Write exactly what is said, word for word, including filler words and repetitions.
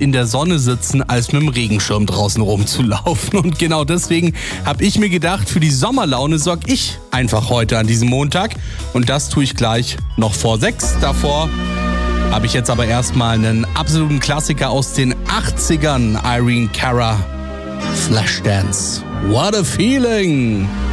in der Sonne sitzen, als mit dem Regenschirm draußen rumzulaufen. Und genau deswegen habe ich mir gedacht, für die Sommerlaune sorge ich einfach heute an diesem Montag. Und das tue ich gleich noch vor sechs. Davor habe ich jetzt aber erstmal einen absoluten Klassiker aus den achtzigern. Irene Cara, Flashdance. What a feeling!